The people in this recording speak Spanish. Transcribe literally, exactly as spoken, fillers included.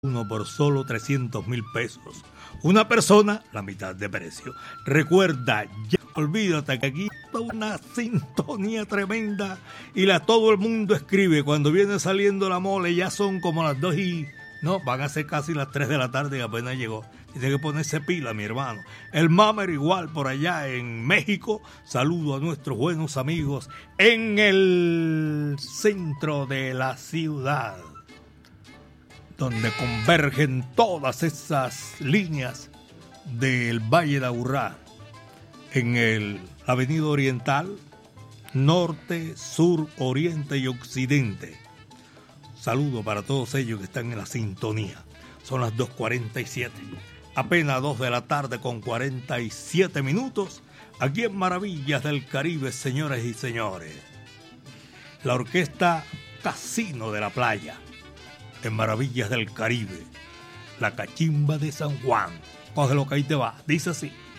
uno por solo trescientos mil pesos. Una persona, la mitad de precio. Recuerda, ya olvídate que aquí está una sintonía tremenda y la todo el mundo escribe. Cuando viene saliendo la mole ya son como las dos y... No, van a ser casi las tres de la tarde y apenas llegó. Tiene que ponerse pila, mi hermano. El Mamer igual por allá en México. Saludo a nuestros buenos amigos en el centro de la ciudad, donde convergen todas esas líneas del Valle de Aburrá, en el Avenida Oriental, Norte, Sur, Oriente y Occidente. Saludo para todos ellos que están en la sintonía. Son las dos cuarenta y siete, apenas dos de la tarde con cuarenta y siete minutos, aquí en Maravillas del Caribe, señores y señores. La orquesta Casino de la Playa, en Maravillas del Caribe, la cachimba de San Juan. Cógelo que ahí te va, dice así.